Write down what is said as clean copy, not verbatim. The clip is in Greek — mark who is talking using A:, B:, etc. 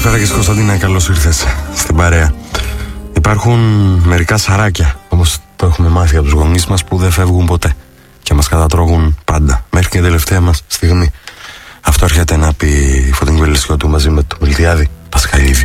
A: Καλησπέρα και Κωνσταντίνα, καλώς ήρθες στην παρέα. Υπάρχουν μερικά σαράκια, όπως το έχουμε μάθει από τους γονείς μας, που δεν φεύγουν ποτέ και μας κατατρώγουν πάντα, μέχρι και τελευταία μας στιγμή.